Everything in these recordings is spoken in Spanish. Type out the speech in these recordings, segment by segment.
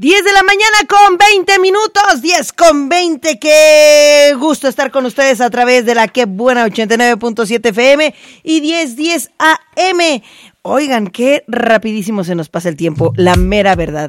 10 de la mañana con 20 minutos, 10 con 20, qué gusto estar con ustedes a través de la Qué Buena 89.7 FM y 1010 AM. Oigan, qué rapidísimo se nos pasa el tiempo, la mera verdad.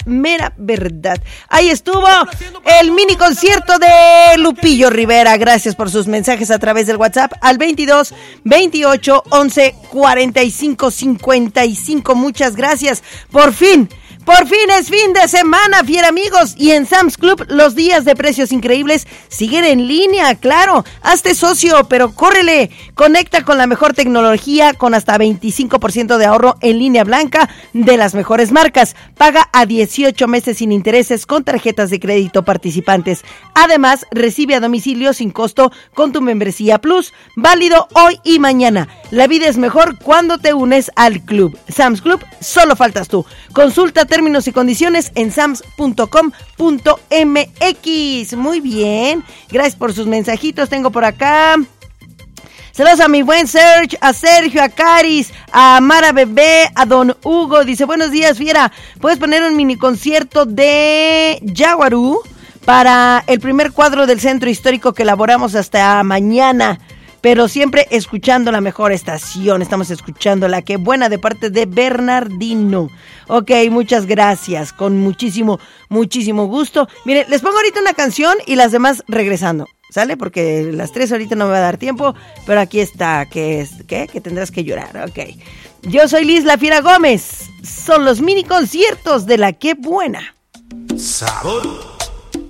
Ahí estuvo el mini concierto de Lupillo Rivera. Gracias por sus mensajes a través del WhatsApp al 22 28 11 45 55. Muchas gracias. Por fin es fin de semana, fiera amigos, y en Sam's Club los días de precios increíbles siguen en línea, claro. Hazte socio, pero córrele, conecta con la mejor tecnología con hasta 25% de ahorro en línea blanca de las mejores marcas. Paga a 18 meses sin intereses con tarjetas de crédito participantes. Además, recibe a domicilio sin costo con tu membresía Plus, válido hoy y mañana. La vida es mejor cuando te unes al club. Sam's Club, solo faltas tú. Consulta términos y condiciones en sams.com.mx. Muy bien, gracias por sus mensajitos. Tengo por acá saludos a mi buen Serge, a Sergio, a Caris, a Mara Bebé, a Don Hugo. Dice, buenos días, fiera, ¿puedes poner un mini concierto de Yaguarú para el primer cuadro del centro histórico que elaboramos hasta mañana? Pero siempre escuchando la mejor estación. Estamos escuchando la Qué Buena de parte de Bernardino. Ok, muchas gracias. Con muchísimo gusto. Miren, les pongo ahorita una canción y las demás regresando. ¿Sale? Porque las 3 ahorita no me va a dar tiempo. Pero aquí está. ¿Qué? Que tendrás que llorar. Ok. Yo soy Liz La Fiera Gómez. Son los mini conciertos de la Qué Buena. Sabor.